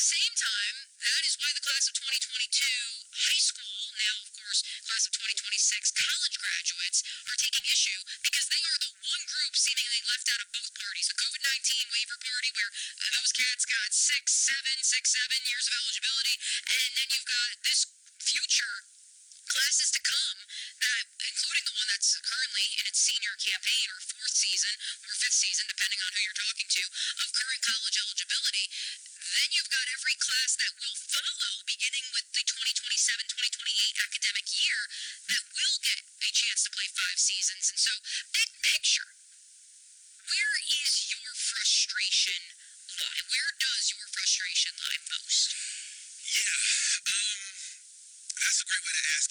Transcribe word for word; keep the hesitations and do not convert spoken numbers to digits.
the same time, that is why the class of twenty twenty-two high school, now of course class of twenty twenty-six college graduates, are taking issue because they are the one group seemingly left out of both parties. The COVID nineteen waiver party, where uh, those cats got six, seven, six, seven years of eligibility, and then you've got this future classes to come, that, including the one that's currently in its senior campaign or fourth season or fifth season, depending on who you're talking to, of current college eligibility. Then you've got every class that will follow, beginning with the twenty twenty-seven twenty twenty-eight academic year, that will get a chance to play five seasons. And so, big picture, where is your frustration lie? Where does your frustration lie most? Yeah, um, that's a great way to ask